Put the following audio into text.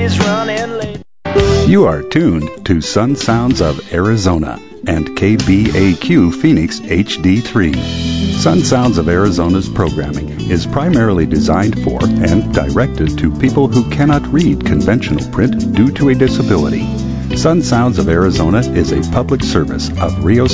is running late. You are tuned to Sun Sounds of Arizona and KBAQ Phoenix HD3. Sun Sounds of Arizona's programming is primarily designed for and directed to people who cannot read conventional print due to a disability. Sun Sounds of Arizona is a public service of Rio